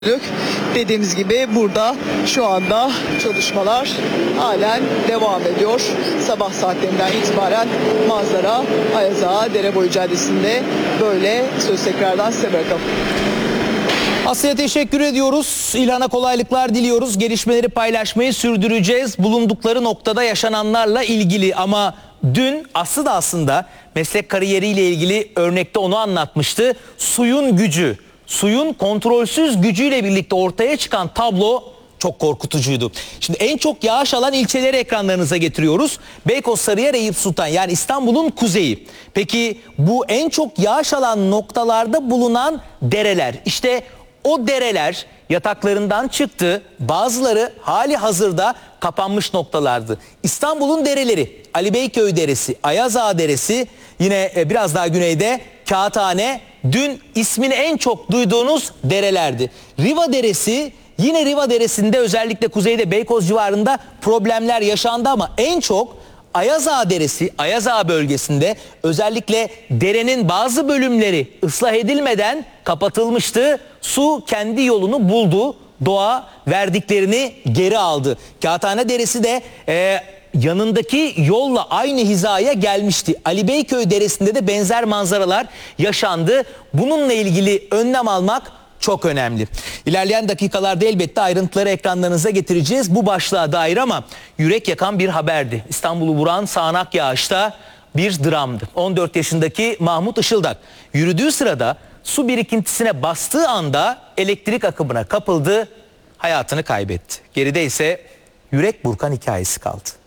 Dediğimiz gibi burada şu anda çalışmalar halen devam ediyor. Sabah saatlerinden itibaren manzara Ayaz Ağa Dereboyu Caddesi'nde böyle. Söz tekrardan size bırakalım. Aslı'ya teşekkür ediyoruz. İlhan'a kolaylıklar diliyoruz. Gelişmeleri paylaşmayı sürdüreceğiz. Bulundukları noktada yaşananlarla ilgili ama dün Aslı da aslında meslek kariyeriyle ilgili örnekte onu anlatmıştı. Suyun gücü, suyun kontrolsüz gücüyle birlikte ortaya çıkan tablo çok korkutucuydu. Şimdi en çok yağış alan ilçeleri ekranlarınıza getiriyoruz. Beykoz, Sarıyer, Eyüp Sultan, yani İstanbul'un kuzeyi. Peki bu en çok yağış alan noktalarda bulunan dereler. İşte o dereler yataklarından çıktı. Bazıları hali hazırda kapanmış noktalardı. İstanbul'un dereleri: Ali Beyköy Deresi, Ayaz Ağa Deresi, yine biraz daha güneyde Kağıthane, dün ismini en çok duyduğunuz derelerdi. Riva Deresi, yine Riva Deresi'nde özellikle kuzeyde Beykoz civarında problemler yaşandı ama en çok Ayaz Ağa Deresi, Ayaz Ağa bölgesinde özellikle derenin bazı bölümleri ıslah edilmeden kapatılmıştı. Su kendi yolunu buldu. Doğa verdiklerini geri aldı. Kağıthane Deresi de yanındaki yolla aynı hizaya gelmişti. Ali Beyköy Deresi'nde de benzer manzaralar yaşandı. Bununla ilgili önlem almak çok önemli. İlerleyen dakikalarda elbette ayrıntıları ekranlarınıza getireceğiz bu başlığa dair ama yürek yakan bir haberdi. İstanbul'u vuran sağanak yağışta bir dramdı. 14 yaşındaki Mahmut Işıldak yürüdüğü sırada su birikintisine bastığı anda elektrik akımına kapıldı, hayatını kaybetti. Geride ise yürek burkan hikayesi kaldı.